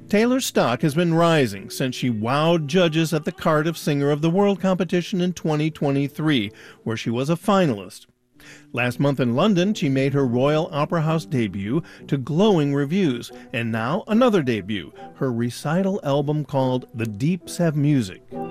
Taylor's stock has been rising since she wowed judges at the Cardiff Singer of the World competition in 2023, where she was a finalist. Last month in London, she made her Royal Opera House debut to glowing reviews, and now another debut, her recital album called The Deeps Have Music.